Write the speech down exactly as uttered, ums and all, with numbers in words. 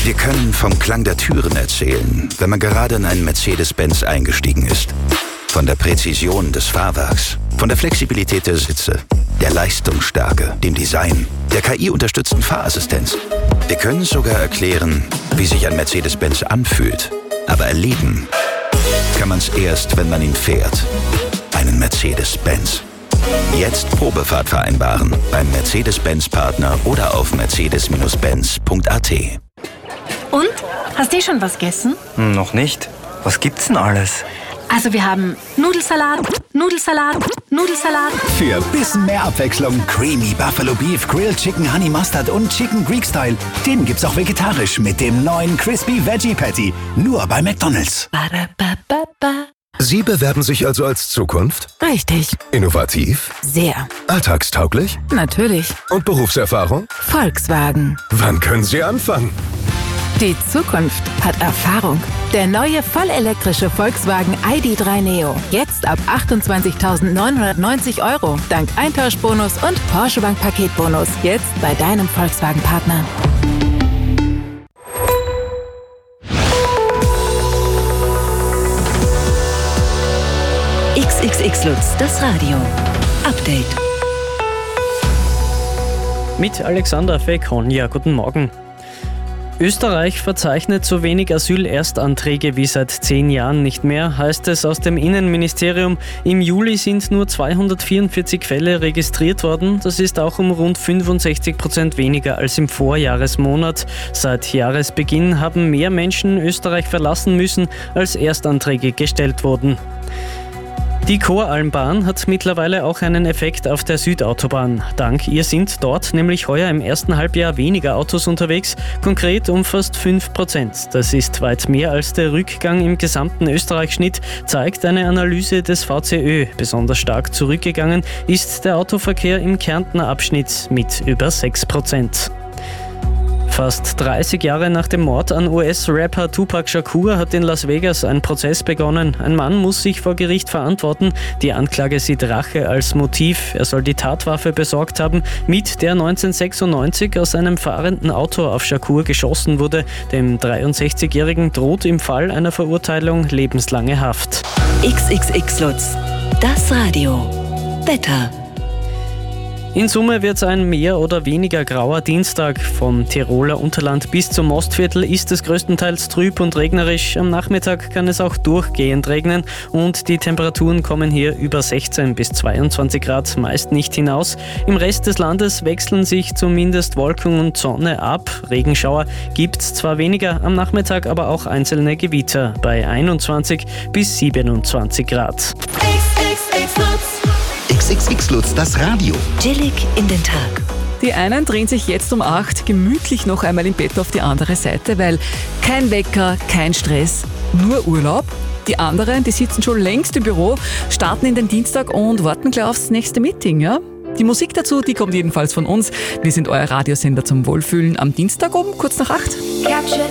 Wir können vom Klang der Türen erzählen, wenn man gerade in einen Mercedes-Benz eingestiegen ist. Von der Präzision des Fahrwerks, von der Flexibilität der Sitze, der Leistungsstärke, dem Design, der K I-unterstützten Fahrassistenz. Wir können sogar erklären, wie sich ein Mercedes-Benz anfühlt. Aber erleben kann man es erst, wenn man ihn fährt. Einen Mercedes-Benz. Jetzt Probefahrt vereinbaren beim Mercedes-Benz-Partner oder auf mercedes Benz punkt a t. Und? Hast du schon was gegessen? Hm, noch nicht. Was gibt's denn alles? Also wir haben Nudelsalat, Nudelsalat, Nudelsalat. Für ein bisschen mehr Abwechslung Creamy Buffalo Beef, Grilled Chicken Honey Mustard und Chicken Greek Style. Den gibt's auch vegetarisch mit dem neuen Crispy Veggie Patty. Nur bei McDonald's. Ba-da-ba-ba-ba. Sie bewerben sich also als Zukunft? Richtig. Innovativ? Sehr. Alltagstauglich? Natürlich. Und Berufserfahrung? Volkswagen. Wann können Sie anfangen? Die Zukunft hat Erfahrung. Der neue vollelektrische Volkswagen I D drei Neo. Jetzt ab achtundzwanzigtausendneunhundertneunzig Euro. Dank Eintauschbonus und Porsche Bank Paketbonus. Jetzt bei deinem Volkswagen-Partner. X X X Lutz, das Radio. Update. Mit Alexander Fekon. Ja, guten Morgen. Österreich verzeichnet so wenig Asylerstanträge wie seit zehn Jahren nicht mehr, heißt es aus dem Innenministerium. Im Juli sind nur zweihundertvierundvierzig Fälle registriert worden. Das ist auch um rund fünfundsechzig Prozent weniger als im Vorjahresmonat. Seit Jahresbeginn haben mehr Menschen Österreich verlassen müssen, als Erstanträge gestellt wurden. Die Koralmbahn hat mittlerweile auch einen Effekt auf der Südautobahn. Dank ihr sind dort nämlich heuer im ersten Halbjahr weniger Autos unterwegs, konkret um fast fünf Prozent. Das ist weit mehr als der Rückgang im gesamten Österreich-Schnitt, zeigt eine Analyse des V C Ö. Besonders stark zurückgegangen ist der Autoverkehr im Kärntner Abschnitt mit über sechs Prozent. Fast dreißig Jahre nach dem Mord an U S-Rapper Tupac Shakur hat in Las Vegas ein Prozess begonnen. Ein Mann muss sich vor Gericht verantworten. Die Anklage sieht Rache als Motiv. Er soll die Tatwaffe besorgt haben, mit der neunzehnhundertsechsundneunzig aus einem fahrenden Auto auf Shakur geschossen wurde. Dem dreiundsechzigjährigen droht im Fall einer Verurteilung lebenslange Haft. X X X Lutz, das Radio. Wetter. In Summe wird es ein mehr oder weniger grauer Dienstag. Vom Tiroler Unterland bis zum Ostviertel ist es größtenteils trüb und regnerisch. Am Nachmittag kann es auch durchgehend regnen und die Temperaturen kommen hier über sechzehn bis zweiundzwanzig Grad, meist nicht hinaus. Im Rest des Landes wechseln sich zumindest Wolken und Sonne ab. Regenschauer gibt es zwar weniger, am Nachmittag aber auch einzelne Gewitter bei einundzwanzig bis siebenundzwanzig Grad. X X X Lutz, das Radio. Chillig in den Tag. Die einen drehen sich jetzt um acht gemütlich noch einmal im Bett auf die andere Seite, weil kein Wecker, kein Stress, nur Urlaub. Die anderen, die sitzen schon längst im Büro, starten in den Dienstag und warten gleich aufs nächste Meeting, ja? Die Musik dazu, die kommt jedenfalls von uns. Wir sind euer Radiosender zum Wohlfühlen am Dienstag um kurz nach acht. Captured